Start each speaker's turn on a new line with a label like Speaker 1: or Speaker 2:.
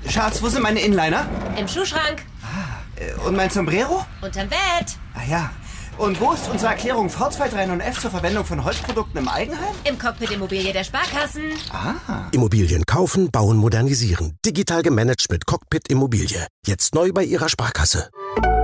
Speaker 1: Schatz, wo sind meine Inliner?
Speaker 2: Im Schuhschrank.
Speaker 1: Und mein Sombrero?
Speaker 2: Unterm Bett.
Speaker 1: Ah ja. Und wo ist unsere Erklärung V239F zur Verwendung von Holzprodukten im Eigenheim?
Speaker 2: Im Cockpit Immobilie der Sparkassen.
Speaker 1: Ah.
Speaker 3: Immobilien kaufen, bauen, modernisieren. Digital gemanagt mit Cockpit Immobilie. Jetzt neu bei Ihrer Sparkasse.